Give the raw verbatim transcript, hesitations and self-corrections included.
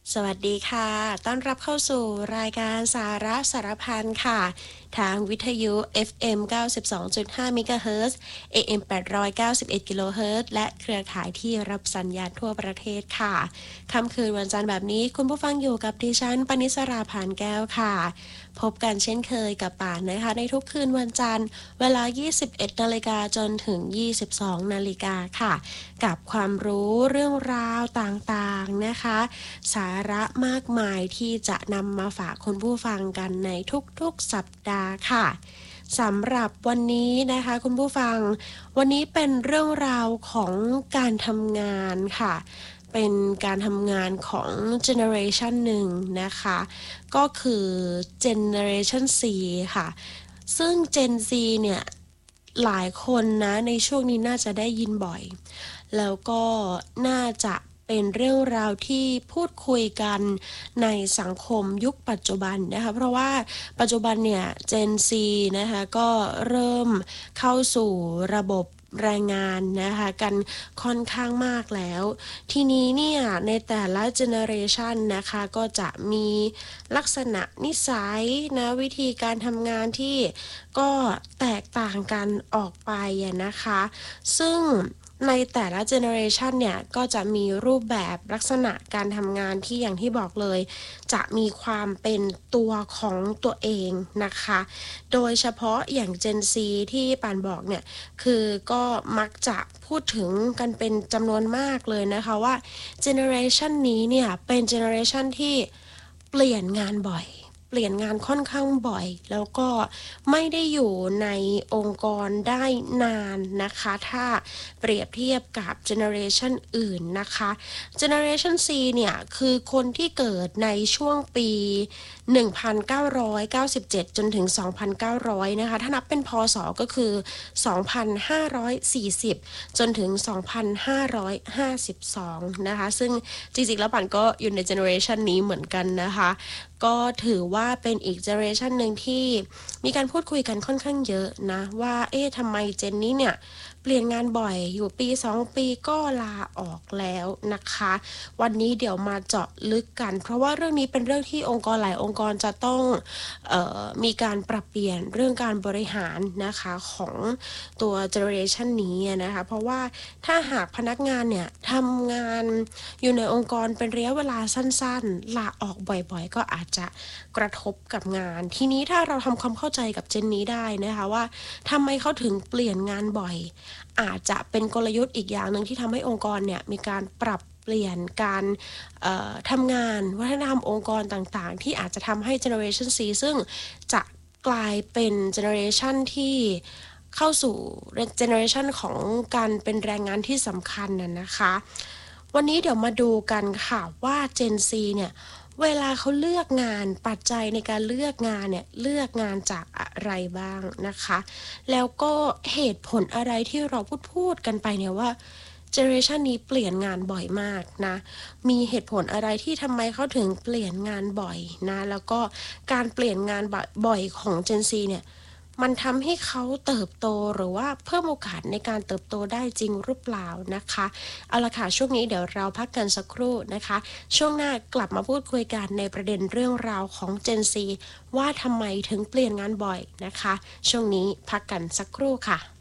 สวัสดีค่ะ ต้อนรับเข้าสู่รายการสาระสารพันค่ะ ทางวิทยุ เอฟ เอ็ม เก้าสิบสองจุดห้า เมกะเฮิรตซ์ เอ เอ็ม แปดร้อยเก้าสิบเอ็ด กิโลเฮิรตซ์ และเครือข่ายที่รับสัญญาณทั่วประเทศค่ะ ค่ำคืนวันจันทร์แบบนี้คุณผู้ฟังอยู่กับดิฉันปณิสราพานแก้วค่ะ พบกันเช่นเคยกับป่านนะคะในทุกคืนวันจันทร์เวลา ยี่สิบเอ็ด นาฬิกาจนถึง ยี่สิบสอง นาฬิกาค่ะ กับความรู้เรื่องราวต่างๆนะคะ สาระมากมายที่จะนำมาฝากคุณผู้ฟังกันในทุกๆสัปดาห์ค่ะสำหรับวันนี้นะคะคุณผู้ฟังวันนี้เป็นเรื่องราวของการทำงานค่ะเป็นการทำงานของเจเนอเรชันหนึ่งนะคะก็คือเจเนอเรชัน C ค่ะซึ่ง Gen Z เนี่ยหลายคนนะในช่วงนี้น่าจะได้ยินบ่อยแล้วก็น่าจะเป็นเรื่องราวที่พูดคุยกันในสังคมยุคปัจจุบันนะคะเพราะว่าปัจจุบันเนี่ย Gen Z นะคะก็เริ่มเข้าสู่ระบบแรงงานนะคะกันค่อนข้างมากแล้วทีนี้เนี่ยในแต่ละเจเนอเรชันนะคะก็จะมีลักษณะนิสัยนะวิธีการทำงานที่ก็แตกต่างกันออกไปนะคะซึ่งในแต่ละเจเนอเรชันเนี่ยก็จะมีรูปแบบลักษณะการทำงานที่อย่างที่บอกเลยจะมีความเป็นตัวของตัวเองนะคะโดยเฉพาะอย่าง Gen Z ที่ปานบอกเนี่ยคือก็มักจะพูดถึงกันเป็นจำนวนมากเลยนะคะว่าเจเนอเรชันนี้เนี่ยเป็นเจเนอเรชันที่เปลี่ยนงานบ่อยเปลี่ยนงานค่อนข้างบ่อยแล้วก็ไม่ได้อยู่ในองค์กรได้นานนะคะถ้าเปรียบเทียบกับเจเนอเรชันอื่นนะคะเจเนอเรชัน C เนี่ยคือคนที่เกิดในช่วงปีหนึ่งพันเก้าร้อยเก้าสิบเจ็ดจนถึงสองพันเก้าร้อยนะคะถ้านับเป็นพศก็คือสองพันห้าร้อยสี่สิบจนถึงสองพันห้าร้อยห้าสิบสองนะคะซึ่งจริงๆแล้วปันก็อยู่ในเจเนอเรชันนี้เหมือนกันนะคะก็ถือว่าเป็นอีกเจเนอเรชันหนึ่งที่มีการพูดคุยกันค่อนข้างเยอะนะว่าเอ๊ะทำไมเจนนี้เนี่ยเปลี่ยนงานบ่อยอยู่ปีสองปีก็ลาออกแล้วนะคะวันนี้เดี๋ยวมาเจาะลึกกันเพราะว่าเรื่องนี้เป็นเรื่องที่องค์กรหลายองค์กรจะต้องเอ่อมีการปรับเปลี่ยนเรื่องการบริหารนะคะของตัวเจเนอเรชันนี้นะคะเพราะว่าถ้าหากพนักงานเนี่ยทำงานอยู่ในองค์กรเป็นระยะเวลาสั้นๆลาออกบ่อยๆก็อาจจะกระทบกับงานทีนี้ถ้าเราทำความเข้าใจกับเจนนี้ได้นะคะว่าทำไมเขาถึงเปลี่ยนงานบ่อยอาจจะเป็นกลยุทธ์อีกอย่างหนึ่งที่ทำให้องค์กรเนี่ยมีการปรับเปลี่ยนการทำงานวัฒนธรรมองค์กรต่างๆที่อาจจะทำให้ Generation C ซึ่งจะกลายเป็น Generation ที่เข้าสู่ Generation ของการเป็นแรงงานที่สำคัญน่ะนะคะวันนี้เดี๋ยวมาดูกันค่ะว่า Gen Z เนี่ยเวลาเขาเลือกงานปัจจัยในการเลือกงานเนี่ยเลือกงานจากอะไรบ้างนะคะแล้วก็เหตุผลอะไรที่เราพูดพูดกันไปเนี่ยว่าเจเนอเรชันนี้เปลี่ยนงานบ่อยมากนะมีเหตุผลอะไรที่ทำไมเขาถึงเปลี่ยนงานบ่อยนะแล้วก็การเปลี่ยนงานบ่อยของ Gen Z เนี่ยมันทำให้เขาเติบโตหรือว่าเพิ่มโอกาสในการเติบโตได้จริงหรือเปล่านะคะเอาละค่ะช่วงนี้เดี๋ยวเราพักกันสักครู่นะคะช่วงหน้ากลับมาพูดคุยกันในประเด็นเรื่องราวของ Gen Z ว่าทำไมถึงเปลี่ยนงานบ่อยนะคะช่วงนี้พักกันสักครู่ค่ะ